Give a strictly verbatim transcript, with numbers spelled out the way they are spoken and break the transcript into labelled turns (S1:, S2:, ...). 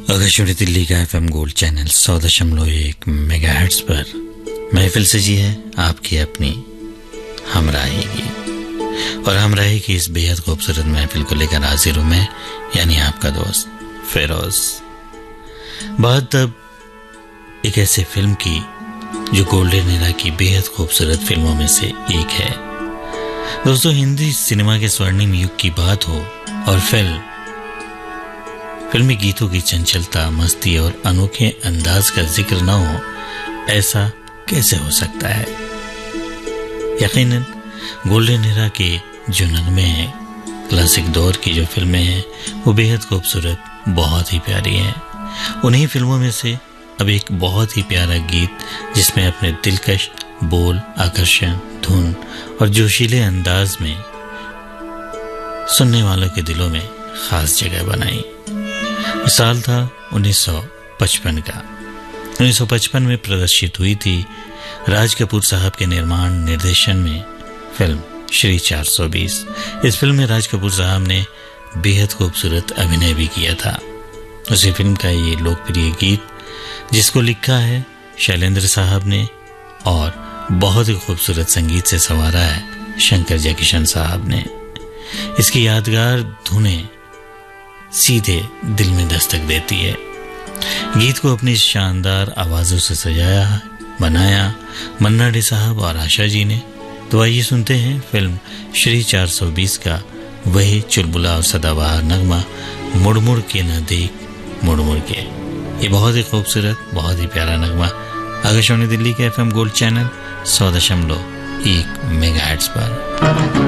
S1: आकाशवाणी दिल्ली का FM gold channel सौ दशमलव एक मेगा हर्ट्ज पर महफिल सजी है आपकी अपनी हमराही की। और हमराही की इस बेहद खूबसूरत महफिल को लेकर हाजिर हूं मैं, यानी आपका दोस्त फिरोज। बात तब एक ऐसे फिल्म की जो गोल्डन एरा की बेहद खूबसूरत फिल्मों में से एक है। दोस्तों, हिंदी सिनेमा के स्वर्णिम युग की बात हो और फिल्म फिल्मी गीतों की चंचलता, मस्ती और अनोखे अंदाज का जिक्र न हो, ऐसा कैसे हो सकता है। यकीनन गोल्डन एरा के जो नगमे हैं, क्लासिक दौर की जो फिल्में हैं, वो बेहद खूबसूरत, बहुत ही प्यारी हैं। उन्हीं फिल्मों में से अब एक बहुत ही प्यारा गीत जिसमें अपने दिलकश बोल, आकर्षण, धुन और जोशीले अंदाज में सुनने वालों के दिलों में खास जगह बनाई। साल था उन्नीस सौ पचपन का। उन्नीस सौ पचपन में प्रदर्शित हुई थी राज कपूर साहब के निर्माण निर्देशन में फिल्म श्री चार सौ बीस। इस फिल्म में राज कपूर साहब ने बेहद खूबसूरत अभिनय भी किया था। उसी फिल्म का ये लोकप्रिय गीत जिसको लिखा है शैलेंद्र साहब ने और बहुत ही खूबसूरत संगीत से संवारा है शंकर जयकिशन साहब ने। इसकी यादगार धुनें सीधे दिल में दस्तक देती है। गीत को अपनी शानदार आवाजों से सजाया बनाया मन्ना डे साहब और आशा जी ने। तो आइए सुनते हैं फिल्म श्री चार सौ बीस का वही चुलबुला और सदाबहार नगमा, मुड़ मुड़ के न देख मुड़ मुड़ के। ये बहुत ही खूबसूरत, बहुत ही प्यारा नगमा आकाशवाणी दिल्ली के एफएम गोल्ड चैनल सौ दशमलव एक मेगा हर्ट्ज पर।